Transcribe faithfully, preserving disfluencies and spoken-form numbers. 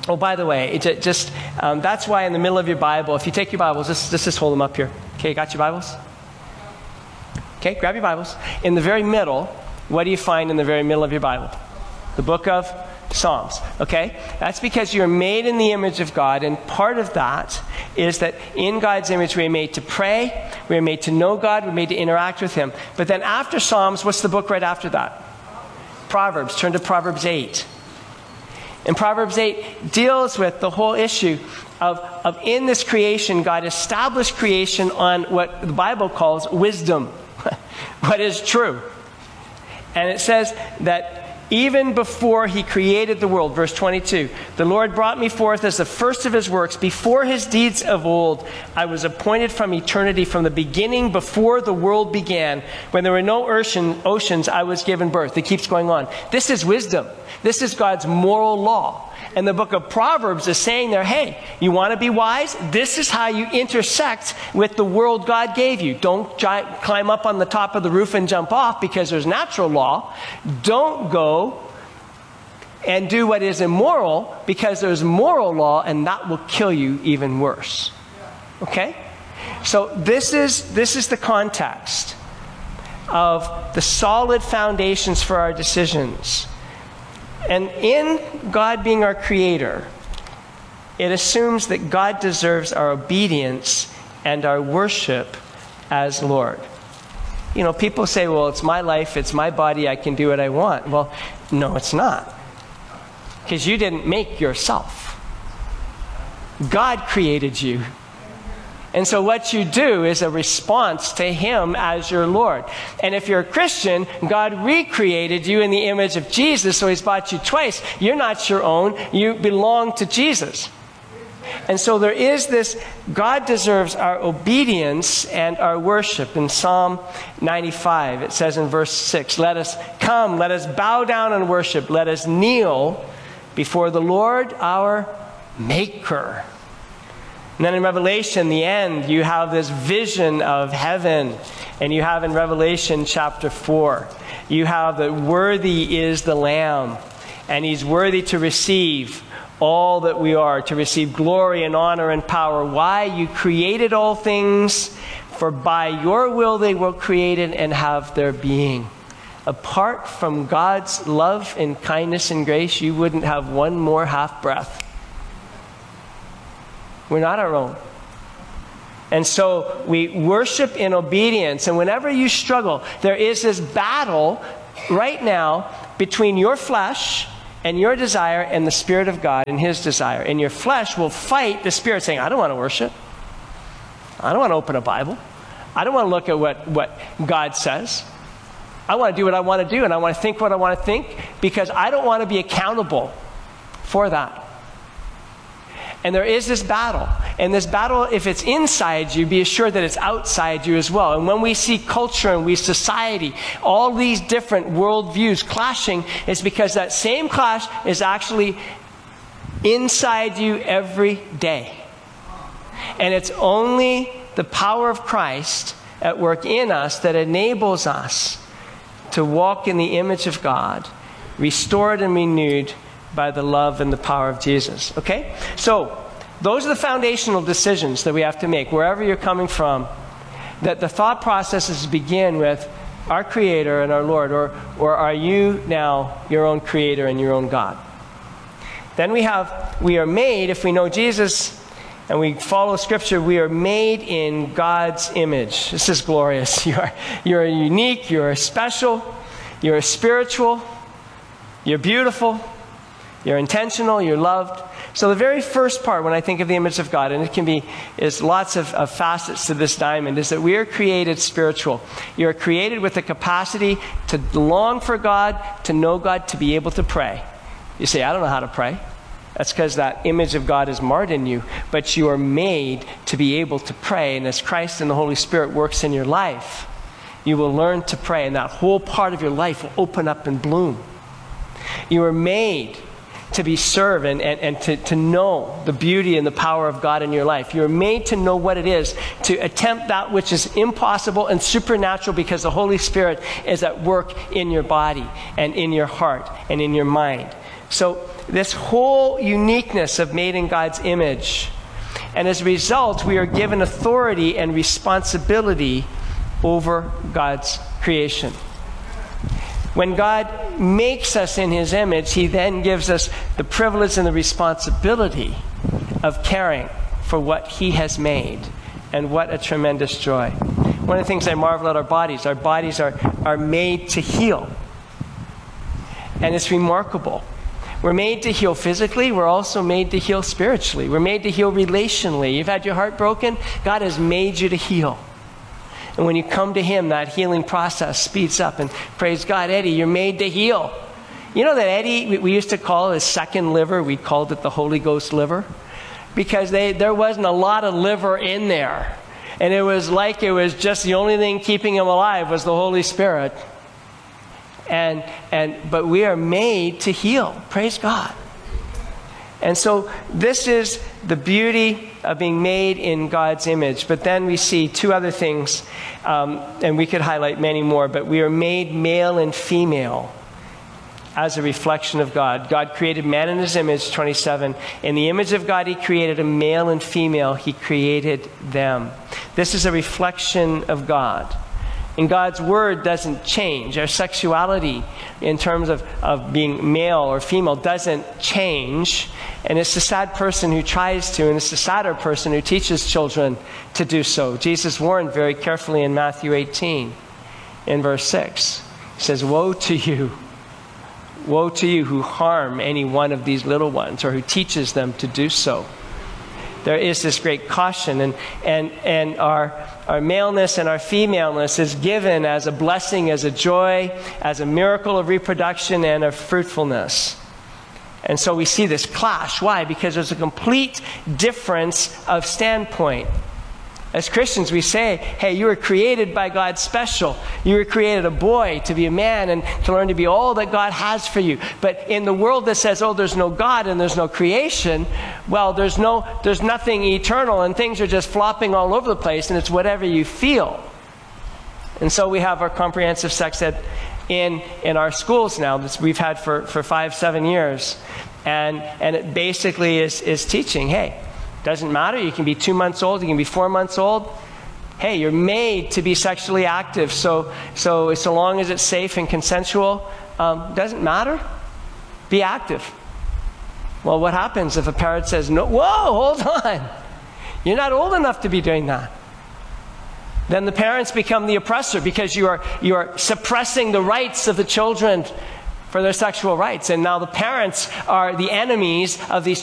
Oh, by the way, it just um, that's why in the middle of your Bible, if you take your Bibles, just, just, just hold them up here. Okay, got your Bibles? Okay, grab your Bibles. In the very middle, what do you find in the very middle of your Bible? The book of Psalms, okay? That's because you're made in the image of God, and part of that is that in God's image we are made to pray, we are made to know God, we're made to interact with Him. But then after Psalms, what's the book right after that? Proverbs. Turn to Proverbs eight. And Proverbs eight deals with the whole issue of, of in this creation, God established creation on what the Bible calls wisdom, what is true. And it says that even before He created the world, verse twenty-two, the Lord brought me forth as the first of His works. Before His deeds of old, I was appointed from eternity, from the beginning, before the world began. When there were no ocean, oceans, I was given birth. It keeps going on. This is wisdom. This is God's moral law. And the book of Proverbs is saying there, hey, you want to be wise? This is how you intersect with the world God gave you. Don't gi- climb up on the top of the roof and jump off because there's natural law. Don't go and do what is immoral because there's moral law, and that will kill you even worse. Okay? So this is, this is the context of the solid foundations for our decisions. And in God being our creator, it assumes that God deserves our obedience and our worship as Lord. You know, people say, well, it's my life, it's my body, I can do what I want. Well, no, it's not. Because you didn't make yourself. God created you. And so what you do is a response to Him as your Lord. And if you're a Christian, God recreated you in the image of Jesus, so He's bought you twice. You're not your own. You belong to Jesus. And so there is this, God deserves our obedience and our worship. In Psalm ninety-five, it says in verse six, let us come, let us bow down and worship. Let us kneel before the Lord our Maker. And then in Revelation, the end, you have this vision of heaven. And you have in Revelation chapter four, you have that worthy is the Lamb. And He's worthy to receive all that we are, to receive glory and honor and power. Why? You created all things, for by your will they were created and have their being. Apart from God's love and kindness and grace, you wouldn't have one more half breath. We're not our own. And so we worship in obedience. And whenever you struggle, there is this battle right now between your flesh and your desire and the Spirit of God and His desire. And your flesh will fight the Spirit saying, I don't want to worship. I don't want to open a Bible. I don't want to look at what, what God says. I want to do what I want to do, and I want to think what I want to think because I don't want to be accountable for that. And there is this battle. And this battle, if it's inside you, be assured that it's outside you as well. And when we see culture and we society, all these different worldviews clashing, it's because that same clash is actually inside you every day. And it's only the power of Christ at work in us that enables us to walk in the image of God, restored and renewed by the love and the power of Jesus. Okay? So, those are the foundational decisions that we have to make, wherever you're coming from. That the thought processes begin with our Creator and our Lord, or, or are you now your own Creator and your own God? Then we have, we are made, if we know Jesus and we follow Scripture, we are made in God's image. This is glorious. You are, you're unique, you're special, you're spiritual, you're beautiful, you're intentional, you're loved. So the very first part when I think of the image of God, and it can be, is lots of, of facets to this diamond, is that we are created spiritual. You're created with the capacity to long for God, to know God, to be able to pray. You say, I don't know how to pray. That's because that image of God is marred in you. But you are made to be able to pray. And as Christ and the Holy Spirit works in your life, you will learn to pray. And that whole part of your life will open up and bloom. You are made to be served and, and, and to, to know the beauty and the power of God in your life. You're made to know what it is to attempt that which is impossible and supernatural because the Holy Spirit is at work in your body and in your heart and in your mind. So this whole uniqueness of made in God's image. And as a result, we are given authority and responsibility over God's creation. When God makes us in his image, he then gives us the privilege and the responsibility of caring for what he has made. And what a tremendous joy. One of the things I marvel at our bodies, our bodies are, are made to heal. And it's remarkable. We're made to heal physically. We're also made to heal spiritually. We're made to heal relationally. You've had your heart broken. God has made you to heal. And when you come to him, that healing process speeds up. And praise God, Eddie, you're made to heal. You know that Eddie, we, we used to call his second liver, we called it the Holy Ghost liver. Because they, there wasn't a lot of liver in there. And it was like it was just the only thing keeping him alive was the Holy Spirit. And, and, but we are made to heal. Praise God. And so this is the beauty of being made in God's image. But then we see two other things, um, and we could highlight many more, but we are made male and female as a reflection of God. God created man in his image, twenty-seven. In the image of God, he created a male and female. He created them. This is a reflection of God. And God's word doesn't change. Our sexuality in terms of, of being male or female doesn't change. And it's the sad person who tries to, and it's the sadder person who teaches children to do so. Jesus warned very carefully in Matthew eighteen, in verse six. He says, "Woe to you. Woe to you who harm any one of these little ones, or who teaches them to do so." There is this great caution, and, and, and our, our maleness and our femaleness is given as a blessing, as a joy, as a miracle of reproduction and of fruitfulness. And so we see this clash. Why? Because there's a complete difference of standpoint. As Christians, we say, hey, you were created by God special. You were created a boy to be a man and to learn to be all that God has for you. But in the world that says, oh, there's no God and there's no creation, well, there's no, there's nothing eternal and things are just flopping all over the place and it's whatever you feel. And so we have our comprehensive sex ed in, in our schools now. This we've had for, for five, seven years. And, and it basically is, is teaching, hey, doesn't matter. You can be two months old. You can be four months old. Hey, you're made to be sexually active. So, so, so long as it's safe and consensual, um, doesn't matter. Be active. Well, what happens if a parent says, no, whoa, hold on. You're not old enough to be doing that. Then the parents become the oppressor because you are, you are suppressing the rights of the children for their sexual rights. And now the parents are the enemies of these